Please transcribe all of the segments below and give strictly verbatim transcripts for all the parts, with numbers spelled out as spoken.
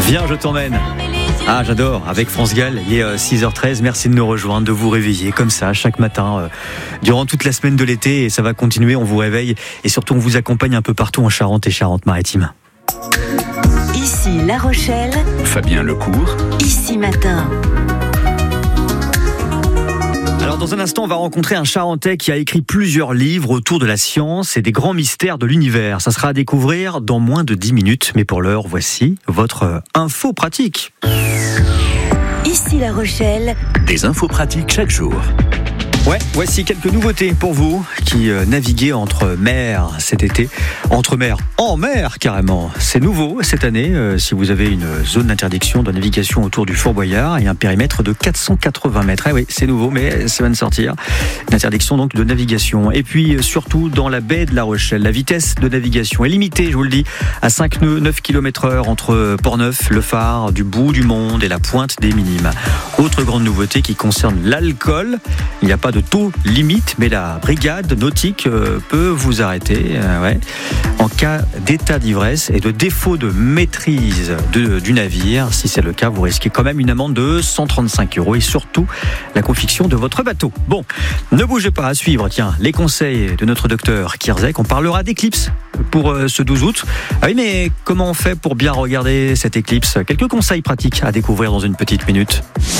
Viens, je t'emmène. Ah, j'adore, avec France Gall, il est euh, six heures treize, merci de nous rejoindre, de vous réveiller comme ça chaque matin euh, durant toute la semaine de l'été, et ça va continuer, on vous réveille et surtout on vous accompagne un peu partout en Charente et Charente-Maritime. Ici La Rochelle, Fabien Lecourt, Ici Matin. Alors dans un instant, on va rencontrer un Charentais qui a écrit plusieurs livres autour de la science et des grands mystères de l'univers. Ça sera à découvrir dans moins de dix minutes, mais pour l'heure, voici votre info pratique. Ici La Rochelle, des infos pratiques chaque jour. Ouais, voici quelques nouveautés pour vous qui euh, naviguez entre mer cet été, entre mer, en mer carrément. C'est nouveau cette année, euh, si vous avez une zone d'interdiction de navigation autour du Fort Boyard et un périmètre de quatre cent quatre-vingts mètres. Eh oui, c'est nouveau, mais ça vient de sortir. Une interdiction donc de navigation. Et puis surtout dans la baie de La Rochelle, la vitesse de navigation est limitée, je vous le dis, à cinq nœuds, neuf kilomètres heure entre Port-Neuf, le phare du bout du monde et la pointe des Minimes. Autre grande nouveauté qui concerne l'alcool, il n'y a pas de taux limite, mais la brigade nautique euh, peut vous arrêter euh, ouais, en cas d'état d'ivresse et de défaut de maîtrise de, du navire. Si c'est le cas, vous risquez quand même une amende de cent trente-cinq euros et surtout la confiscation de votre bateau. Bon, ne bougez pas, à suivre, tiens, les conseils de notre docteur Kierzek. On parlera d'éclipse pour euh, ce douze août. Ah oui, mais comment on fait pour bien regarder cette éclipse ? Quelques conseils pratiques à découvrir dans une petite minute.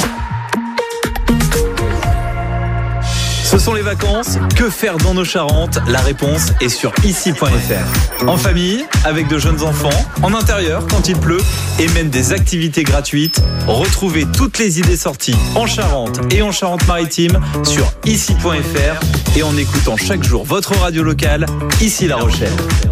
Ce sont les vacances, que faire dans nos Charentes ? La réponse est sur ici point f r. En famille, avec de jeunes enfants, en intérieur quand il pleut et même des activités gratuites. Retrouvez toutes les idées sorties en Charente et en Charente-Maritime sur ici point f r et en écoutant chaque jour votre radio locale, Ici La Rochelle.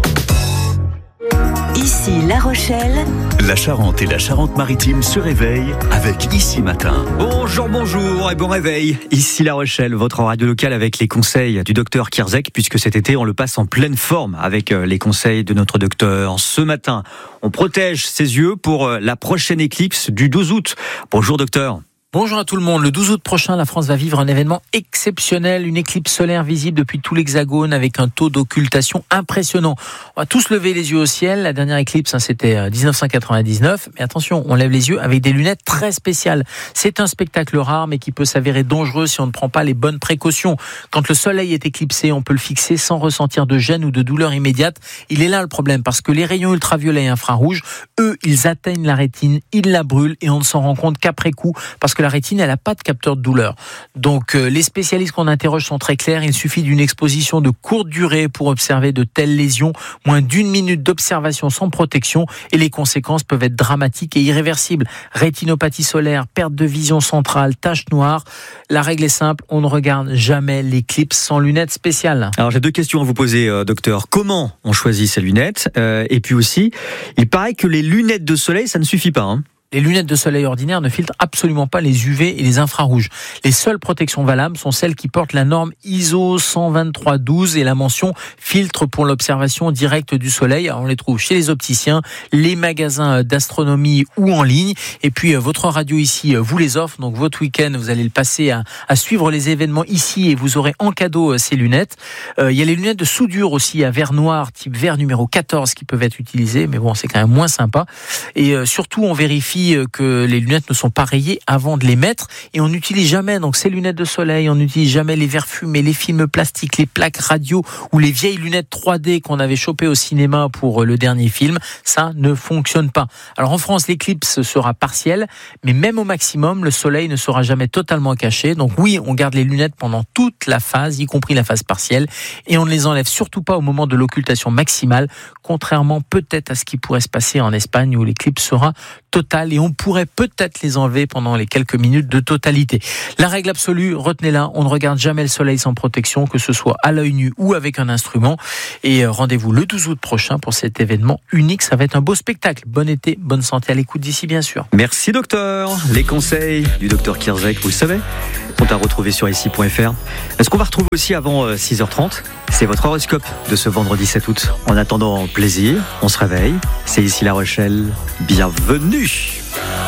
Ici La Rochelle, La Charente et la Charente-Maritime se réveillent avec Ici Matin. Bonjour, bonjour et bon réveil. Ici La Rochelle, votre radio locale avec les conseils du docteur Kierzek, puisque cet été on le passe en pleine forme avec les conseils de notre docteur. Ce matin, on protège ses yeux pour la prochaine éclipse du douze août. Bonjour docteur. Bonjour à tout le monde. Le douze août prochain, la France va vivre un événement exceptionnel, une éclipse solaire visible depuis tout l'Hexagone avec un taux d'occultation impressionnant. On va tous lever les yeux au ciel. La dernière éclipse, hein, c'était dix-neuf cent quatre-vingt-dix-neuf. Mais attention, on lève les yeux avec des lunettes très spéciales. C'est un spectacle rare, mais qui peut s'avérer dangereux si on ne prend pas les bonnes précautions. Quand le soleil est éclipsé, on peut le fixer sans ressentir de gêne ou de douleur immédiate. Il est là le problème, parce que les rayons ultraviolets et infrarouges, eux, ils atteignent la rétine, ils la brûlent et on ne s'en rend compte qu'après coup, parce que la rétine, elle n'a pas de capteur de douleur. Donc, euh, les spécialistes qu'on interroge sont très clairs. Il suffit d'une exposition de courte durée pour observer de telles lésions. Moins d'une minute d'observation sans protection et les conséquences peuvent être dramatiques et irréversibles. Rétinopathie solaire, perte de vision centrale, taches noires. La règle est simple, on ne regarde jamais l'éclipse sans lunettes spéciales. Alors, j'ai deux questions à vous poser, euh, docteur. Comment on choisit ces lunettes ? euh, Et puis aussi, il paraît que les lunettes de soleil, ça ne suffit pas, hein. Les lunettes de soleil ordinaires ne filtrent absolument pas les U V et les infrarouges. Les seules protections valables sont celles qui portent la norme I S O cent vingt-trois douze et la mention filtre pour l'observation directe du soleil. Alors on les trouve chez les opticiens, les magasins d'astronomie ou en ligne. Et puis votre radio ici vous les offre. Donc votre week-end, vous allez le passer à, à suivre les événements ici et vous aurez en cadeau ces lunettes. Euh, il y a les lunettes de soudure aussi à verre noir, type verre numéro quatorze qui peuvent être utilisées. Mais bon, c'est quand même moins sympa. Et euh, surtout, on vérifie que les lunettes ne sont pas rayées avant de les mettre et on n'utilise jamais donc ces lunettes de soleil, on n'utilise jamais les verres fumés, les films plastiques, les plaques radio ou les vieilles lunettes trois D qu'on avait chopées au cinéma pour le dernier film. Ça ne fonctionne pas. Alors en France, l'éclipse sera partielle, mais même au maximum, le soleil ne sera jamais totalement caché. Donc oui, on garde les lunettes pendant toute la phase, y compris la phase partielle, et on ne les enlève surtout pas au moment de l'occultation maximale, contrairement peut-être à ce qui pourrait se passer en Espagne où l'éclipse sera totale et on pourrait peut-être les enlever pendant les quelques minutes de totalité. La règle absolue, retenez-la, on ne regarde jamais le soleil sans protection, que ce soit à l'œil nu ou avec un instrument. Et rendez-vous le douze août prochain pour cet événement unique. Ça va être un beau spectacle. Bon été, bonne santé à l'écoute d'ici, bien sûr. Merci docteur. Les conseils du docteur Kierzek, vous le savez, sont à retrouver sur ici point f r. Est-ce qu'on va retrouver aussi avant six heures trente ? C'est votre horoscope de ce vendredi sept août. En attendant, plaisir, on se réveille. C'est ici La Rochelle. Bienvenue.